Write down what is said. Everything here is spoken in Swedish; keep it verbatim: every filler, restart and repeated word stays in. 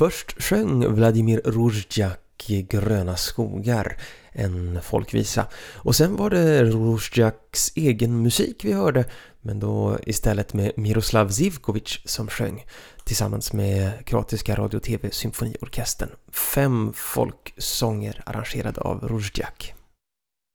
Först sjöng Vladimir Rozhdjak Gröna skogar, en folkvisa. Och sen var det Rozhdjaks egen musik vi hörde, men då istället med Miroslav Zivkovic som sjöng tillsammans med kroatiska radio- och tv-symfoniorkestern. Fem folksånger arrangerade av Rozhdjak.